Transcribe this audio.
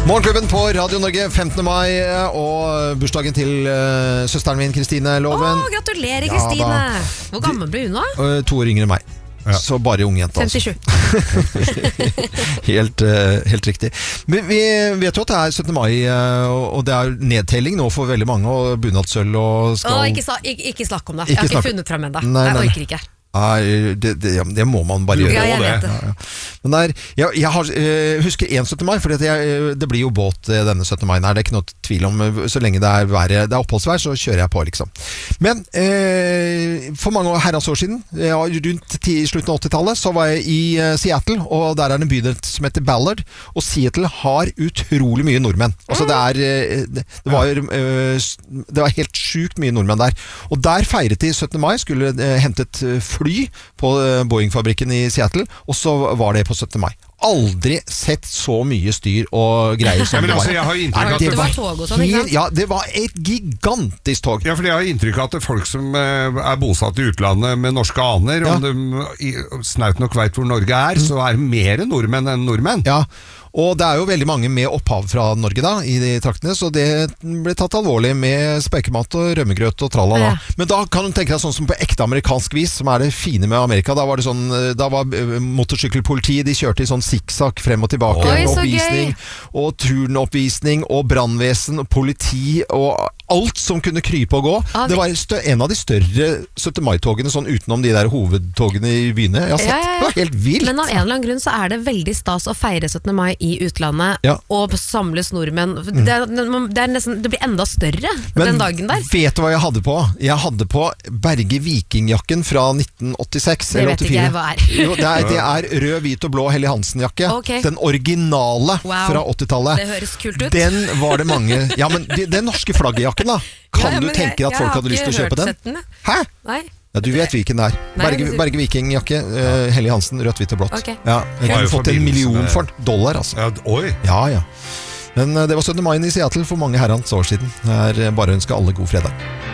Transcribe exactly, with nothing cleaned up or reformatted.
Morgenklubben på Radio Norge, femtende mai, og bursdagen til uh, søsteren min, Kristine Loven. Åh, gratulerer, Kristine! Ja, hvor gammel ble hun da? Uh, to år yngre enn meg. Ja. Så bare unge jente, femtisju. Altså. helt, uh, helt riktig. Men vi vet jo at det er syttende mai, uh, og det er nedtelling nå for veldig mange, og bunadssølv og skal... Åh, ikke, sla ikke, ikke snakk om det. Jeg har ikke funnet frem enda. Nei, jeg orker ikke. Nei, det, det, det må man bare gjøre. Ja, jeg vet det. Ja, ja. Men der, jeg, jeg har, uh, husker en syttende mai, for det, det blir jo båt denne syttende mai. Nei, det er ikke noe tvil om. Så lenge det er, været, det er oppholdsvær, så kjører jeg på, liksom. Men uh, for mange herrens år siden, ja, rundt ti, slutten av åttitallet, så var jeg i uh, Seattle, og der er det en by som heter Ballard, og Seattle har utrolig mye nordmenn. Altså, det er uh, det, var, uh, det var helt sykt mye nordmenn der. Og der feiret de syttende mai, skulle uh, hentet fly på Boeing-fabrikken i Seattle, og så var det på syttende mai. Aldri sett så mye styr og greier som ja, men altså, jeg har inntrykk av at det var tog og sånn, ikke sant? Ja, det var et gigantisk tog. Ja, for jeg har inntrykk av at folk som uh, er bosatt i utlandet med norske aner, ja. Om de i, snaut nok vet hvor Norge er, mm. så er det mer nordmenn enn nordmenn. Ja, og det er jo veldig mange med opphav fra Norge da, i de traktene, så det ble tatt alvorlig med spekemat og rømmegrøt og tralala. Ja. Men da kan du tenke deg sånn som på ekte amerikansk vis, som er det fine med Amerika. Da var det sånn, da var motorsykkelpoliti, de kjørte i sånn sikksakk frem og tilbake. Oi, oppvisning, og turnoppvisning, og brannvesen, og politi, og alt som kunne krype og gå. Ah, det var en av de større syttende mai-togene, sånn utenom de der hovedtogene i byene. Jeg har sett, ja, ja, ja. Det var helt vilt. Men av en eller annen grunn så er det veldig stas å feire syttende mai i utlandet, ja. Og samles nordmenn. Mm. Det, det, er nesten, det blir enda større men, den dagen der. Vet du hva jeg hadde på? Jeg hadde på Berge Vikingjakken fra nitten åttiseks. Det vet ikke jeg hva er. Jo, det er. Det er rød, hvit og blå Helly Hansen-jakke. Okay. Den originale wow. Fra åttitallet. Det høres kult ut. Den var det mange... Ja, men den norske flaggejakken da, kan ja, ja, du tenke jeg, at folk hadde lyst til å kjøpe den? den? Hæ? Nei. Ja, du vet hvilken det er. Berge, Berge Vikingjakke, uh, Helly Hansen, rødt, hvitt og blått. Okay. Ja, jeg har fått en million for dollar, altså. Ja, oi. Ja, ja. Men uh, det var syttende mai i Seattle for mange herrens år siden. Det er bare å ønske alle god fredag.